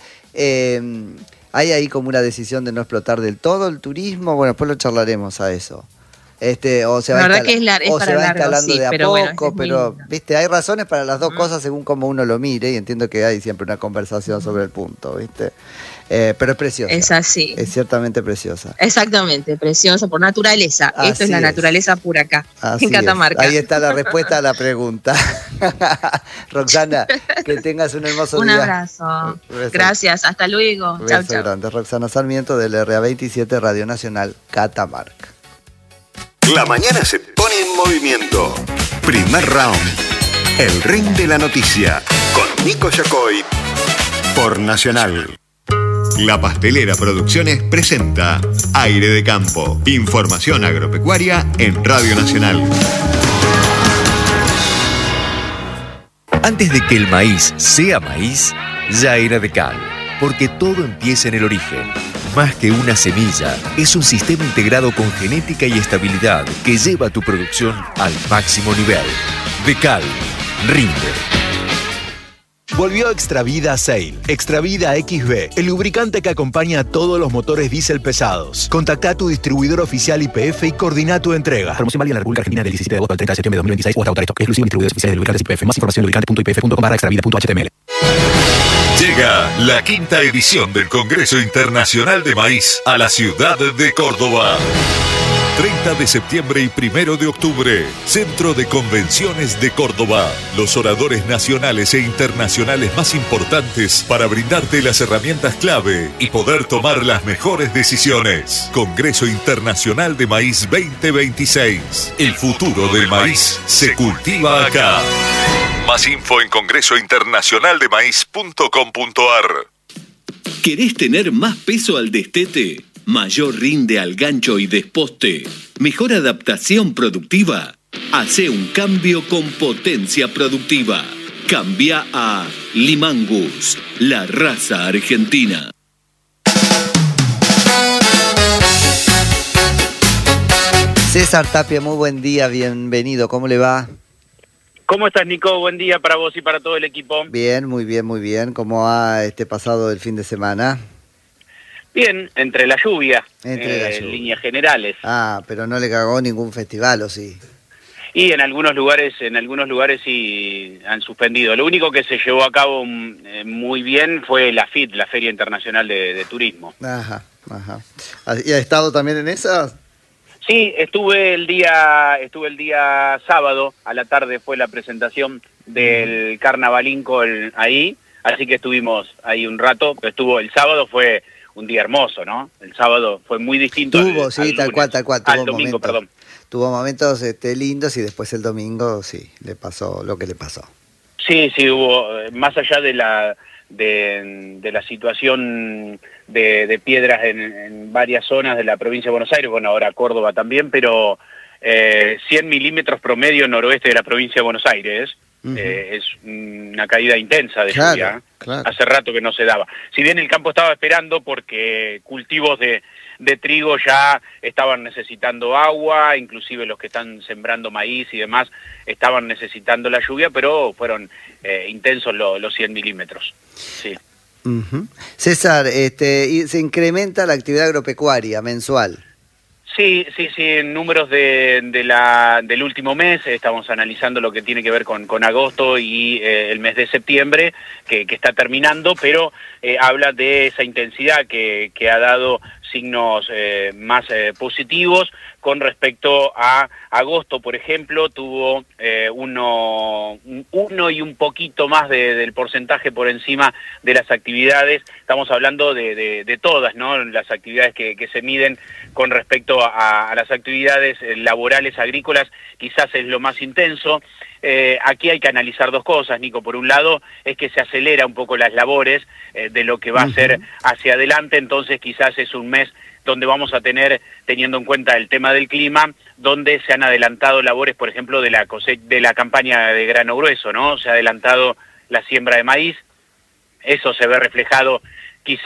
B: hay ahí como una decisión de no explotar del todo el turismo. Bueno, después lo charlaremos a eso. O se va,
O: la verdad que es
B: o
O: para
B: se va
O: largo,
B: instalando
O: sí,
B: de a
O: pero
B: poco,
O: bueno,
B: pero viste, hay razones para las dos cosas según como uno lo mire, y entiendo que hay siempre una conversación sobre el punto, viste. Pero es preciosa.
O: Es así.
B: Es ciertamente preciosa.
O: Exactamente, precioso por naturaleza. Esto es la naturaleza pura acá,
B: Así
O: en Catamarca.
B: es. Ahí está la respuesta a la pregunta. Roxana, que tengas un hermoso
O: un
B: día.
O: abrazo. Gracias, hasta luego. Chau,
B: Beso
O: chau.
B: grande. Roxana Sarmiento del RA27 Radio Nacional Catamarca.
J: La mañana se pone en movimiento. Primer round. El ring de la noticia. Con Nico Yacoy. Por Nacional. La Pastelera Producciones presenta Aire de Campo. Información agropecuaria en Radio Nacional.
P: Antes de que el maíz sea maíz, ya era de cal. Porque todo empieza en el origen. Más que una semilla, es un sistema integrado con genética y estabilidad que lleva tu producción al máximo nivel. Decal rinde.
Q: Volvió Extravida Sail. Extravida XB, el lubricante que acompaña a todos los motores diésel pesados. Contacta a tu distribuidor oficial YPF y coordina tu entrega.
R: Promoción válida en la República Argentina del 17 de agosto al 30 de septiembre de 2026 o hasta agotar esto. Exclusivo en distribuidores oficiales de lubricantes YPF. Más información en lubricante.ipf.com/extravida.html.
S: Llega la quinta edición del Congreso Internacional de Maíz a la ciudad de Córdoba. 30 de septiembre y 1 de octubre, Centro de Convenciones de Córdoba. Los oradores nacionales e internacionales más importantes para brindarte las herramientas clave y poder tomar las mejores decisiones. Congreso Internacional de Maíz 2026. El futuro del maíz se cultiva acá. Más info en congresointernacionaldemaíz.com.ar.
T: ¿Querés tener más peso al destete? Mayor rinde al gancho y desposte, mejor adaptación productiva. Hace un cambio con potencia productiva. Cambia a Limangus, la raza argentina.
B: César Tapia, muy buen día, bienvenido, ¿cómo le va?
U: ¿Cómo estás, Nico? Buen día para vos y para todo el equipo.
B: Bien, muy bien, muy bien. ¿Cómo ha pasado el fin de semana?
U: Bien, entre la lluvia,
B: en
U: líneas generales.
B: Ah, pero no le cagó ningún festival, ¿o sí?
U: Y en algunos lugares sí han suspendido. Lo único que se llevó a cabo muy bien fue la FIT, la Feria Internacional de Turismo.
B: Ajá. ¿Y ha estado también en esas?
U: Sí, estuve el día sábado, a la tarde fue la presentación del Carnavalinco ahí, así que estuvimos ahí un rato. El sábado fue un día hermoso, ¿no? El sábado fue muy distinto
B: tal cual.
U: Al domingo, perdón.
B: Tuvo momentos lindos y después el domingo, sí, le pasó lo que le pasó.
U: Sí, hubo, más allá de la situación de piedras en varias zonas de la provincia de Buenos Aires, bueno, ahora Córdoba también, pero 100 milímetros promedio noroeste de la provincia de Buenos Aires. Es una caída intensa de lluvia.
B: Claro.
U: Hace rato que no se daba. Si bien el campo estaba esperando porque cultivos de trigo ya estaban necesitando agua, inclusive los que están sembrando maíz y demás estaban necesitando la lluvia, pero fueron intensos los 100 milímetros. Sí.
B: César, y se incrementa la actividad agropecuaria mensual.
U: Sí, en números del último mes, estamos analizando lo que tiene que ver con agosto y el mes de septiembre, que está terminando, pero habla de esa intensidad que ha dado signos más positivos. Con respecto a agosto, por ejemplo, tuvo uno y un poquito más del porcentaje por encima de las actividades. Estamos hablando de todas, ¿no? Las actividades que se miden con respecto a las actividades laborales agrícolas, quizás es lo más intenso. Aquí hay que analizar dos cosas, Nico. Por un lado, es que se acelera un poco las labores de lo que va a ser hacia adelante, entonces quizás es un mes donde vamos a tener, teniendo en cuenta el tema del clima, donde se han adelantado labores, por ejemplo, de la campaña de grano grueso, ¿no? Se ha adelantado la siembra de maíz, eso se ve reflejado quizás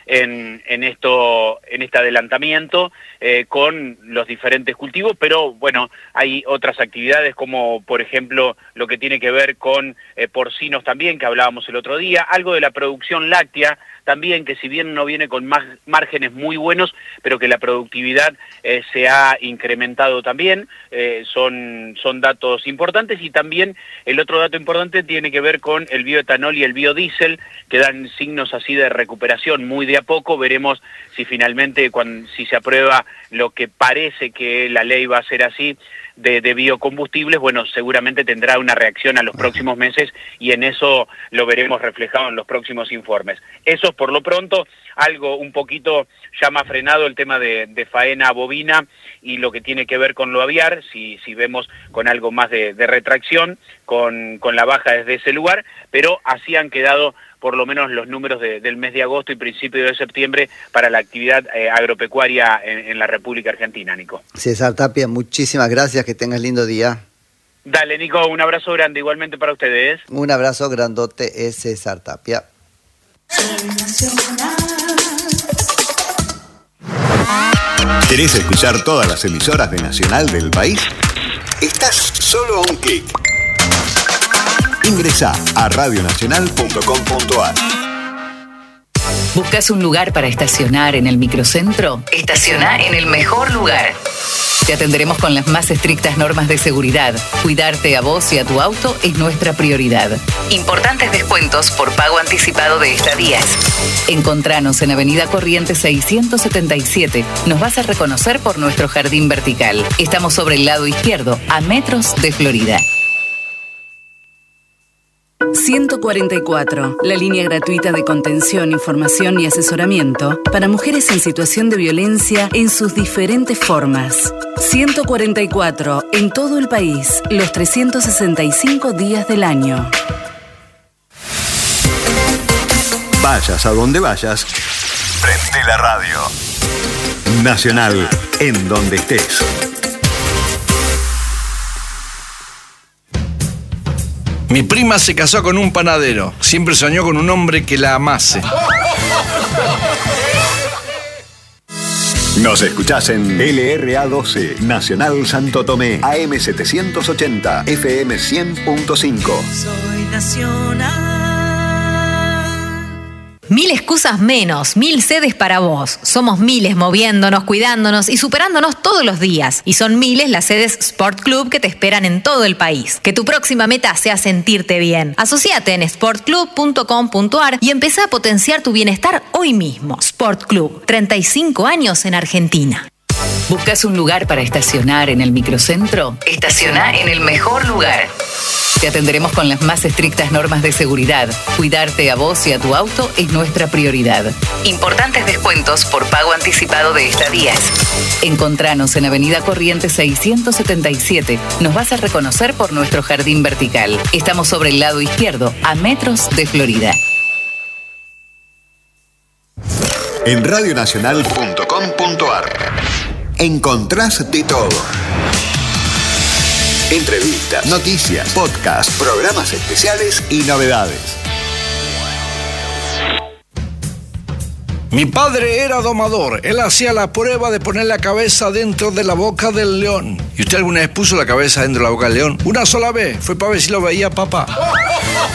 U: en este adelantamiento con los diferentes cultivos, pero bueno, hay otras actividades como por ejemplo lo que tiene que ver con porcinos también, que hablábamos el otro día, algo de la producción láctea también, que si bien no viene con márgenes muy buenos, pero que la productividad se ha incrementado también, son datos importantes. Y también el otro dato importante tiene que ver con el bioetanol y el biodiesel, que dan signos así de recuperación muy de a poco. Veremos si finalmente, si se aprueba lo que parece que la ley va a ser así, de biocombustibles, bueno, seguramente tendrá una reacción a los próximos meses y en eso lo veremos reflejado en los próximos informes. Eso es por lo pronto, algo un poquito ya más frenado el tema de faena bovina y lo que tiene que ver con lo aviar, si vemos con algo más de retracción, con la baja desde ese lugar, pero así han quedado por lo menos los números del mes de agosto y principio de septiembre para la actividad agropecuaria en la República Argentina, Nico.
B: César Tapia, muchísimas gracias, que tengas lindo día.
U: Dale, Nico, un abrazo grande igualmente para ustedes.
B: Un abrazo grandote, es César Tapia.
J: ¿Querés escuchar todas las emisoras de Nacional del país? Estás solo a un clic. Ingresá a radionacional.com.ar.
F: ¿Buscas un lugar para estacionar en el microcentro? Estacioná en el mejor lugar. Te atenderemos con las más estrictas normas de seguridad. Cuidarte a vos y a tu auto es nuestra prioridad. Importantes descuentos por pago anticipado de estadías. Encontranos en Avenida Corrientes 677. Nos vas a reconocer por nuestro jardín vertical. Estamos sobre el lado izquierdo, a metros de Florida.
V: 144, la línea gratuita de contención, información y asesoramiento para mujeres en situación de violencia en sus diferentes formas. 144, en todo el país, los 365 días del año.
J: Vayas a donde vayas, prende la radio. Nacional, en donde estés.
W: Mi prima se casó con un panadero. Siempre soñó con un hombre que la amase.
J: Nos escuchás en LRA12, Nacional Santo Tomé, AM 780, FM 100.5.
X: Soy Nacional.
Y: 1000 excusas menos, 1000 sedes para vos. Somos miles moviéndonos, cuidándonos y superándonos todos los días. Y son miles las sedes Sport Club que te esperan en todo el país. Que tu próxima meta sea sentirte bien. Asociate en sportclub.com.ar y empezá a potenciar tu bienestar hoy mismo. Sport Club, 35 años en Argentina.
F: ¿Buscas un lugar para estacionar en el microcentro? Estacioná en el mejor lugar. Te atenderemos con las más estrictas normas de seguridad. Cuidarte a vos y a tu auto es nuestra prioridad. Importantes descuentos por pago anticipado de estadías. Encontranos en Avenida Corrientes 677. Nos vas a reconocer por nuestro jardín vertical. Estamos sobre el lado izquierdo, a metros de Florida.
J: En radionacional.com.ar encontrás de todo. Entrevistas, noticias, podcasts, programas especiales y novedades.
W: Mi padre era domador. Él hacía la prueba de poner la cabeza dentro de la boca del león. ¿Y usted alguna vez puso la cabeza dentro de la boca del león? Una sola vez. Fue para ver si lo veía papá.